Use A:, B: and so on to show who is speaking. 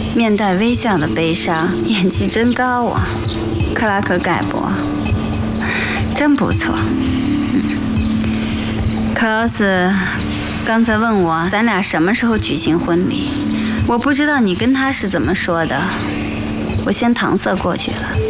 A: 面带微笑的悲伤，演技真高啊！克拉克盖博，真不错。克劳斯刚才问我咱俩什么时候举行婚礼，我不知道你跟他是怎么说的，我先搪塞过去了。